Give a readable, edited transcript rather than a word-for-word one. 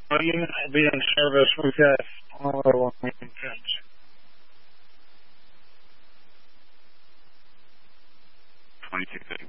You might be in service. We've got all our long pins. $26.50.